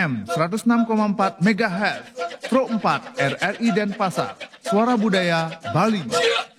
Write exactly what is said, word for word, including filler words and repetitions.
M seratus enam koma empat megahertz, Pro empat R R I Denpasar, Suara Budaya Bali.